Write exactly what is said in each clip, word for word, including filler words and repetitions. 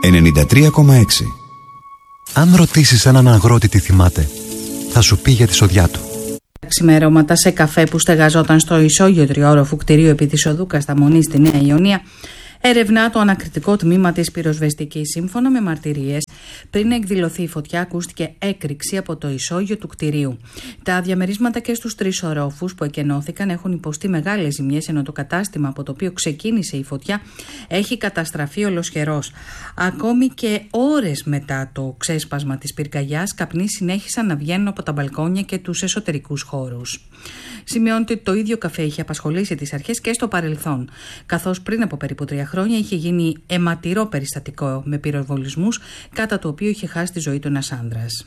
ενενήντα τρία κόμμα έξι. Αν ρωτήσεις έναν αγρότη τι θυμάται, θα σου πει για τη σοδιά του. Ξημερώματα σε καφέ που στεγαζόταν στο ισόγειο τριόροφου κτηρίου επί της οδού Κασταμονή στη Νέα Ιωνία, ερευνά το ανακριτικό τμήμα της πυροσβεστικής. Σύμφωνα με μαρτυρίες, πριν εκδηλωθεί η φωτιά, ακούστηκε έκρηξη από το ισόγειο του κτηρίου. Τα διαμερίσματα και στους τρεις ορόφους που εκενώθηκαν έχουν υποστεί μεγάλες ζημιές, ενώ το κατάστημα από το οποίο ξεκίνησε η φωτιά έχει καταστραφεί ολοσχερός. Ακόμη και ώρες μετά το ξέσπασμα της πυρκαγιάς, καπνοί συνέχισαν να βγαίνουν από τα μπαλκόνια και τους εσωτερικούς χώρους. Σημειώνεται ότι το ίδιο καφέ είχε απασχολήσει τις αρχές και στο παρελθόν, καθώς πριν από περίπου τρία χρόνια είχε γίνει αιματηρό περιστατικό με πυροβολισμούς, κατά το οποίο είχε χάσει τη ζωή του ένας άνδρας.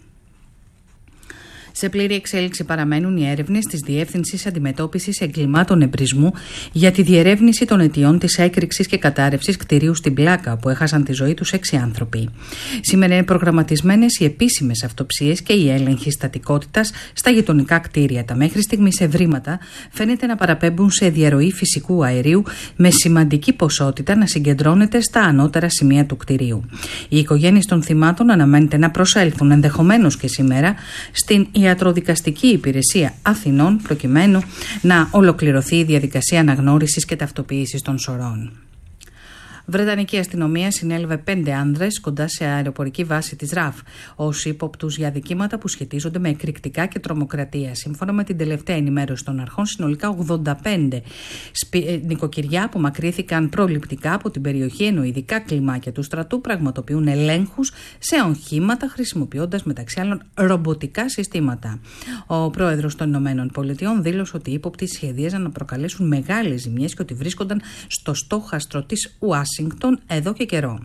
Σε πλήρη εξέλιξη παραμένουν οι έρευνες της Διεύθυνσης Αντιμετώπισης Εγκλημάτων Εμπρισμού για τη διερεύνηση των αιτιών της έκρηξης και κατάρρευσης κτηρίου στην Πλάκα, που έχασαν τη ζωή τους έξι άνθρωποι. Σήμερα είναι προγραμματισμένες οι επίσημες αυτοψίες και η έλεγχη στατικότητας στα γειτονικά κτίρια. Τα μέχρι στιγμής ευρήματα φαίνεται να παραπέμπουν σε διαρροή φυσικού αερίου με σημαντική ποσότητα να συγκεντρώνεται στα ανώτερα σημεία του κτηρίου. Οι οικογένειες των θυμάτων αναμένεται να προσέλθουν ενδεχομένως και σήμερα στην Ιατροδικαστική Υπηρεσία Αθηνών, προκειμένου να ολοκληρωθεί η διαδικασία αναγνώρισης και ταυτοποίησης των σωρών. Βρετανική αστυνομία συνέλαβε πέντε άνδρες κοντά σε αεροπορική βάση της ΡΑΦ ως ύποπτους για αδικήματα που σχετίζονται με εκρηκτικά και τρομοκρατία. Σύμφωνα με την τελευταία ενημέρωση των αρχών, συνολικά ογδόντα πέντε νοικοκυριά απομακρύθηκαν προληπτικά από την περιοχή, ενώ ειδικά κλιμάκια του στρατού πραγματοποιούν ελέγχους σε οχήματα, χρησιμοποιώντας μεταξύ άλλων ρομποτικά συστήματα. Ο πρόεδρος των Ηνωμένων Πολιτειών δήλωσε ότι οι ύποπτοι σχεδίαζαν να προκαλέσουν μεγάλες ζημιές και ότι βρίσκονταν στο στόχαστρο της Ουάσιγκτον εδώ και καιρό.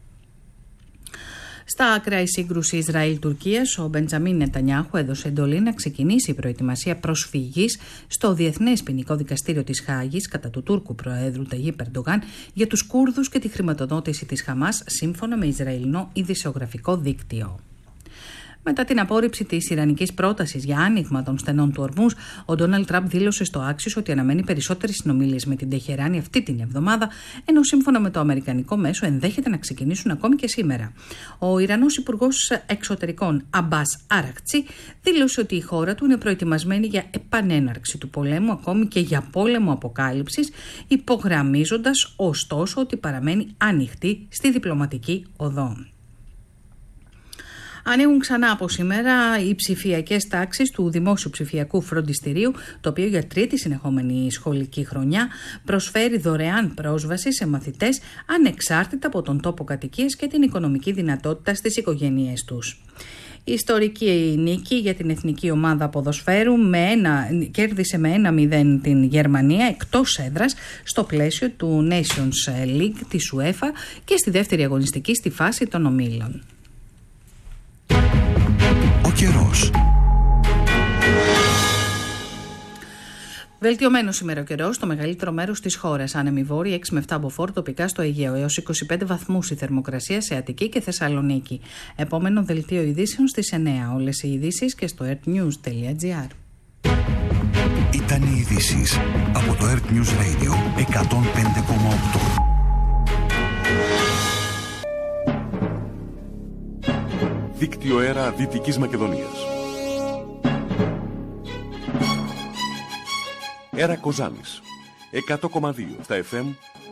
Στα άκρα η σύγκρουση Ισραήλ-Τουρκίας, ο Μπεντζαμίν Νετανιάχου έδωσε εντολή να ξεκινήσει η προετοιμασία προσφυγής στο Διεθνές Ποινικό Δικαστήριο της Χάγης κατά του Τούρκου Προέδρου Ταγίπ Ερντογάν για τους Κούρδους και τη χρηματοδότηση της Χαμάς, σύμφωνα με Ισραηλινό ειδησεογραφικό δίκτυο. Μετά την απόρριψη της ιρανικής πρότασης για άνοιγμα των στενών του Ορμούζ, ο Ντόναλντ Τραμπ δήλωσε στο Άξιος ότι αναμένει περισσότερες συνομιλίες με την Τεχεράνη αυτή την εβδομάδα, ενώ σύμφωνα με το αμερικανικό μέσο ενδέχεται να ξεκινήσουν ακόμη και σήμερα. Ο Ιρανός Υπουργός Εξωτερικών Αμπάς Αρακτσί δήλωσε ότι η χώρα του είναι προετοιμασμένη για επανέναρξη του πολέμου, ακόμη και για πόλεμο αποκάλυψης, υπογραμμίζοντας ωστόσο ότι παραμένει ανοιχτή στη διπλωματική οδό. Ανοίγουν ξανά από σήμερα οι ψηφιακές τάξεις του Δημόσιου Ψηφιακού Φροντιστηρίου, το οποίο για τρίτη συνεχόμενη σχολική χρονιά προσφέρει δωρεάν πρόσβαση σε μαθητές ανεξάρτητα από τον τόπο κατοικίας και την οικονομική δυνατότητα στις οικογένειές τους. Η ιστορική νίκη για την εθνική ομάδα ποδοσφαίρου με ένα, κέρδισε με ένα μηδέν την Γερμανία εκτός έδρας στο πλαίσιο του Nations League της UEFA και στη δεύτερη αγωνιστική στη φάση των ομίλων. Ο καιρός. Βελτιωμένο σήμερα ο καιρός στο μεγαλύτερο μέρος της χώρας. Άνεμη βόρεια έξι με επτά μποφόρ, τοπικά στο Αιγαίο, έως είκοσι πέντε βαθμούς η θερμοκρασία σε Αττική και Θεσσαλονίκη. Επόμενο δελτίο ειδήσεων στις εννιά. Όλες οι ειδήσεις και στο earthnews τελεία gr. Ήταν οι ειδήσεις από το Earth News Radio εκατόν πέντε κόμμα οκτώ. Δίκτυο αέρα Δυτικής Μακεδονίας. Αέρα Κοζάνης εκατό κόμμα δύο στα εφ εμ